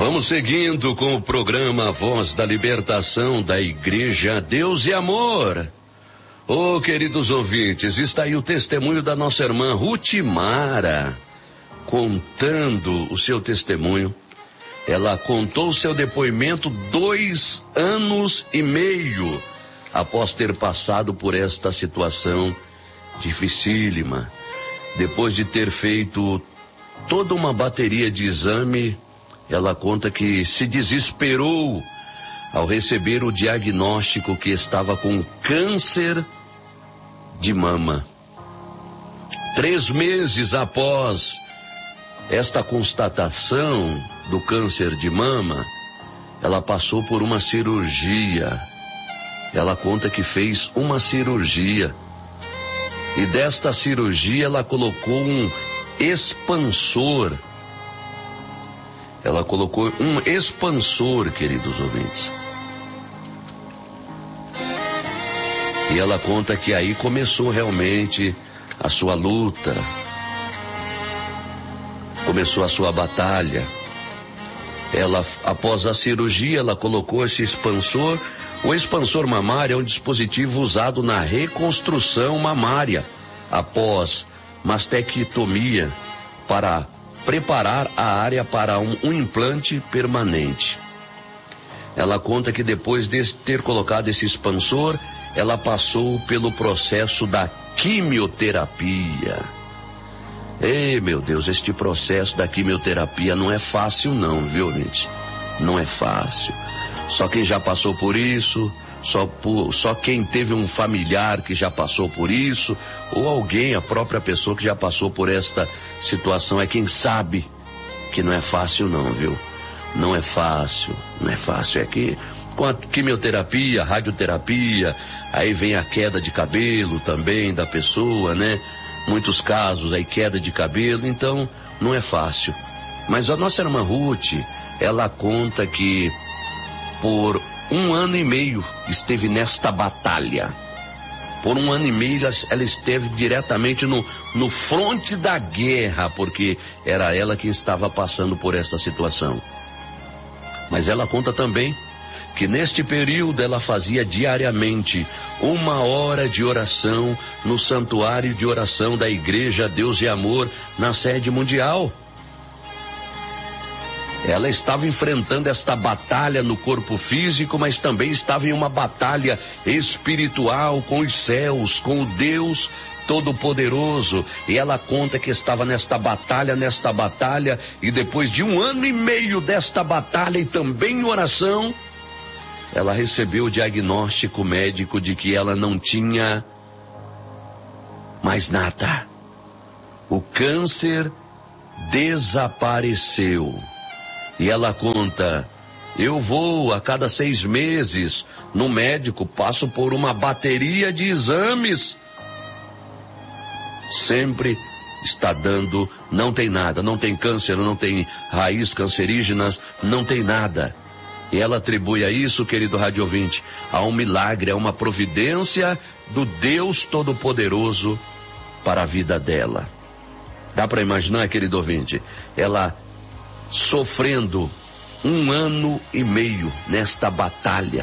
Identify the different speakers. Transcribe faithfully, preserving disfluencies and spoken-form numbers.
Speaker 1: Vamos seguindo com o programa Voz da Libertação da Igreja Deus e Amor. Oh, queridos ouvintes, está aí o testemunho da nossa irmã Rutimara, contando o seu testemunho. Ela contou o seu depoimento dois anos e meio após ter passado por esta situação dificílima. Depois de ter feito toda uma bateria de exame, ela conta que se desesperou ao receber o diagnóstico que estava com câncer de mama. Três meses após esta constatação do câncer de mama, ela passou por uma cirurgia. Ela conta que fez uma cirurgia. E desta cirurgia ela colocou um expansor. Ela colocou um expansor, queridos ouvintes. E ela conta que aí começou realmente a sua luta. Começou a sua batalha. Ela, após a cirurgia, ela colocou esse expansor. O expansor mamário é um dispositivo usado na reconstrução mamária após mastectomia para preparar a área para um, um implante permanente. Ela conta que depois de ter colocado esse expansor, ela passou pelo processo da quimioterapia. Ei, meu Deus, este processo da quimioterapia não é fácil não, viu, gente? Não é fácil. Só quem já passou por isso, só, por, só quem teve um familiar que já passou por isso, ou alguém, a própria pessoa que já passou por esta situação, é quem sabe que não é fácil não, viu? Não é fácil, não é fácil. É que com a quimioterapia, radioterapia, aí vem a queda de cabelo também da pessoa, né? Muitos casos aí, queda de cabelo, então não é fácil. Mas a nossa irmã Ruth, ela conta que por um ano e meio esteve nesta batalha. Por um ano e meio ela, ela esteve diretamente no, no fronte da guerra, porque era ela que estava passando por esta situação. Mas ela conta também que neste período ela fazia diariamente uma hora de oração no santuário de oração da Igreja Deus e Amor na sede mundial. Ela estava enfrentando esta batalha no corpo físico, mas também estava em uma batalha espiritual com os céus, com o Deus Todo-Poderoso. E ela conta que estava nesta batalha, nesta batalha, e depois de um ano e meio desta batalha e também em oração, ela recebeu o diagnóstico médico de que ela não tinha mais nada. O câncer desapareceu. E ela conta, eu vou a cada seis meses no médico, passo por uma bateria de exames. Sempre está dando, não tem nada, não tem câncer, não tem raiz cancerígenas, não tem nada. E ela atribui a isso, querido rádio ouvinte, a um milagre, a uma providência do Deus Todo-Poderoso para a vida dela. Dá para imaginar, querido ouvinte, ela sofrendo um ano e meio nesta batalha.